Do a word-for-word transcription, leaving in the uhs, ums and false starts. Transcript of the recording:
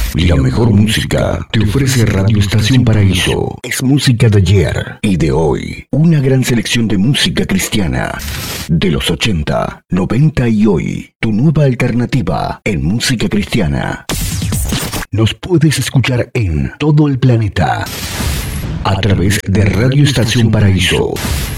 La mejor música te ofrece Radio Estación Paraíso. Es música de ayer y de hoy. Una gran selección de música cristiana. De los ochenta, noventa y hoy. Tu nueva alternativa en música cristiana. Nos puedes escuchar en todo el planeta a través de Radio Estación Paraíso.